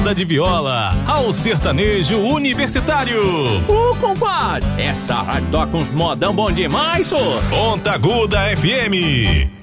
banda de viola ao sertanejo universitário. Compadre, essa rádio toca uns modão bom demais, sô. Ponta Aguda FM.